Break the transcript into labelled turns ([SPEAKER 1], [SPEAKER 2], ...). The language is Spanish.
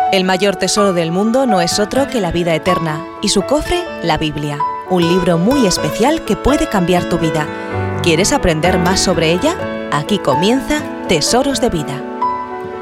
[SPEAKER 1] El mayor tesoro del mundo no es otro que la vida eterna y su cofre, la Biblia, un libro muy especial que puede cambiar tu vida. ¿Quieres aprender más sobre ella? Aquí comienza Tesoros de Vida.